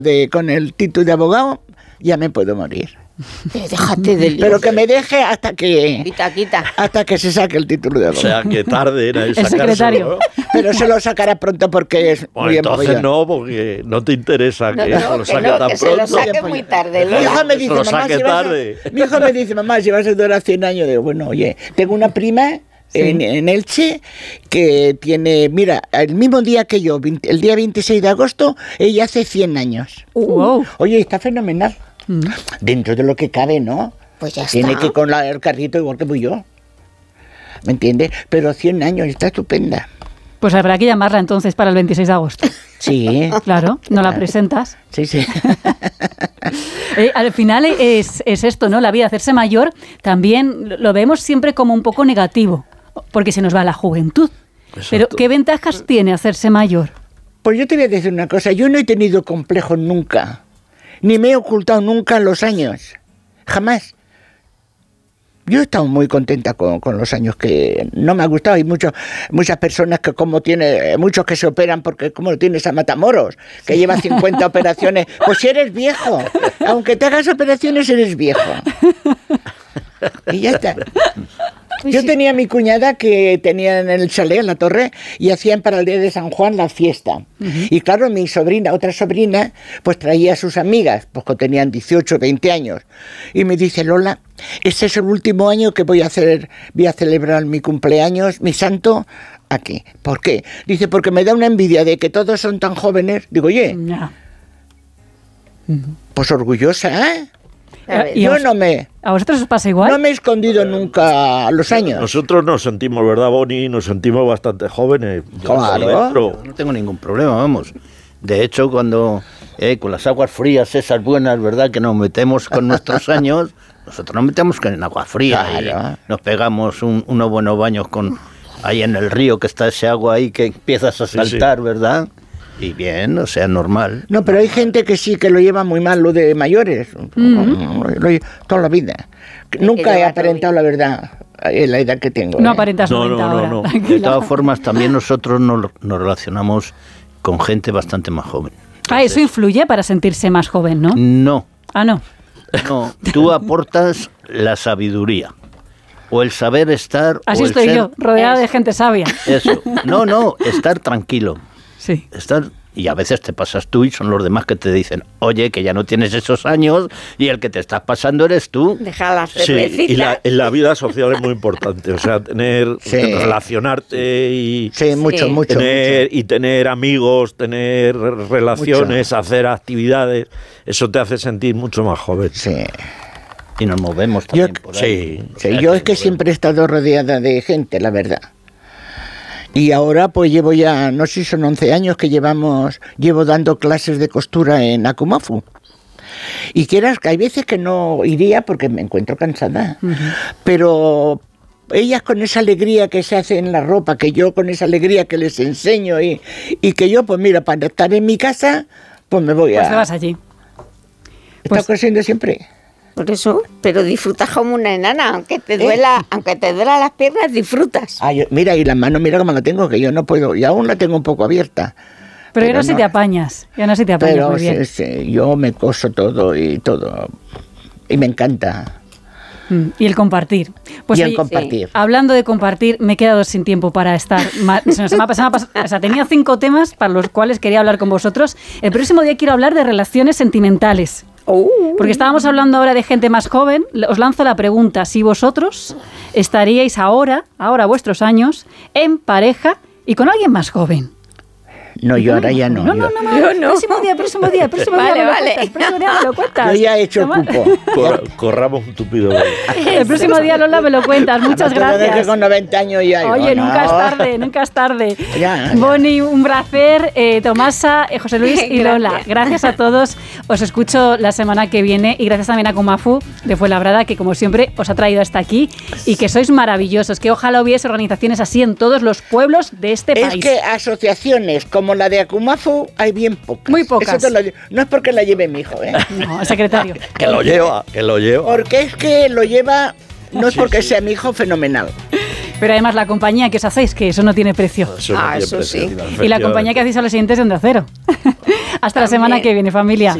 con el título de abogado, ya me puedo morir. Déjate de líos. Pero que me deje hasta que... Quita. Hasta que se saque el título de abogado. O sea, que tarde en El secretario. sacárselo, ¿no? Pero se lo sacará pronto porque es Bueno, muy entonces empollón. no, porque no te interesa que se lo saque tan que se pronto. lo saque muy tarde. Mi hijo me Que se dice, lo mamá, saque si vas a... tarde. Mi hijo me dice, mamá, si vas a durar 100 años. Digo, bueno, oye, tengo una prima en Elche que tiene, mira, el mismo día que yo, el día 26 de agosto, ella hace 100 años. Wow. Oye, está fenomenal. Dentro de lo que cabe, ¿no? Pues ya Tiene está. que ir con el carrito igual que voy yo. ¿Me entiendes? Pero 100 años, está estupenda. Pues habrá que llamarla entonces para el 26 de agosto. Sí. Claro, no la presentas. Sí, sí. Al final es esto, ¿no? La vida, hacerse mayor, también lo vemos siempre como un poco negativo, porque se nos va la juventud. Exacto. Pero, ¿qué ventajas tiene hacerse mayor? Pues yo te voy a decir una cosa, yo no he tenido complejos nunca, ni me he ocultado nunca los años, jamás. Yo he estado muy contenta con los años que no me ha gustado. Hay muchas personas que muchos que se operan porque como lo tienes a Matamoros, que lleva 50 operaciones, pues si eres viejo, aunque te hagas operaciones eres viejo. Y ya está. Yo tenía a mi cuñada que tenía en el chalet, en la torre, y hacían para el día de San Juan la fiesta. Y claro, mi sobrina, otra sobrina, pues traía a sus amigas, pues que tenían 18, 20 años. Y me dice, Lola, este es el último año que voy a celebrar mi cumpleaños, mi santo, aquí. ¿Por qué? Dice, porque me da una envidia de que todos son tan jóvenes. Digo, oye, Ya. pues orgullosa, ¿eh? ¿Y Yo a vosotros os pasa igual? no me he escondido nunca los años. Nosotros nos sentimos, ¿verdad, Boni? Nos sentimos bastante jóvenes. Claro. No tengo ningún problema, vamos. De hecho, cuando con las aguas frías esas buenas, ¿verdad?, que nos metemos con nuestros años, nosotros nos metemos en agua fría. Claro. Y nos pegamos unos buenos baños ahí en el río, que está ese agua ahí que empiezas a saltar, sí. ¿Verdad? Y bien, o sea, normal. No, pero hay gente que sí que lo lleva muy mal, lo de mayores. Toda la vida. Nunca he aparentado la verdad en la edad que tengo. No aparentas 90 ahora. No. De todas formas, también nosotros nos relacionamos con gente bastante más joven. Entonces, eso influye para sentirse más joven, ¿no? No. Ah, no. No, tú aportas la sabiduría o el saber estar. Así o el estoy ser, yo, rodeada de gente sabia. Eso. No, estar tranquilo. Sí. Y a veces te pasas tú y son los demás que te dicen, oye, que ya no tienes esos años y el que te estás pasando eres tú. Deja las Sí, cervecitas. y en la vida social es muy importante, o sea, relacionarte y tener amigos, tener relaciones, hacer actividades, eso te hace sentir mucho más joven. Sí. Y nos movemos también por ahí. Sí, yo es que siempre he estado rodeada de gente, la verdad. Y ahora pues llevo ya, no sé si son 11 años que llevo dando clases de costura en Akumafu. Y quieras que hay veces que no iría porque me encuentro cansada. Pero ellas con esa alegría que se hace en la ropa, que yo con esa alegría que les enseño y que yo pues mira, para estar en mi casa, pues me voy Pues te vas allí. Está cosiendo siempre. Por eso, pero disfrutas como una enana, aunque te duela las piernas, disfrutas. Mira, y las manos, mira cómo la tengo, que yo no puedo, y aún la tengo un poco abierta. Pero ya no sé si te apañas, pero muy bien. Yo me coso todo, y me encanta. Y el compartir. Pues y el compartir. Sí. Hablando de compartir, me he quedado sin tiempo para estar. Tenía 5 temas para los cuales quería hablar con vosotros. El próximo día quiero hablar de relaciones sentimentales. Porque estábamos hablando ahora de gente más joven. Os lanzo la pregunta: si vosotros estaríais ahora a vuestros años, en pareja y con alguien más joven. No, yo ahora ya no. No. Próximo día me lo cuentas. Yo ya he hecho el cupo. Corramos un tupido. El próximo día, Lola, me lo cuentas. Muchas gracias. Que con 90 años ya. Oye, nunca es tarde. Ya. Boni, un placer. Tomasa, José Luis y Lola. Gracias a todos. Os escucho la semana que viene y gracias también a Akumafu de Fuenlabrada, que como siempre os ha traído hasta aquí y que sois maravillosos. Que ojalá hubiese organizaciones así en todos los pueblos de este país. Es que asociaciones como la de Akumafu hay bien pocas. Muy pocas. No es porque la lleve mi hijo, ¿eh? No, el secretario. Que lo lleva. Porque es que lo lleva, no es porque sea mi hijo fenomenal. Pero además la compañía que os hacéis, que eso no tiene precio. Eso sí. Y la compañía que hacéis a los siguientes de Onda Cero. Hasta la semana que viene, familia.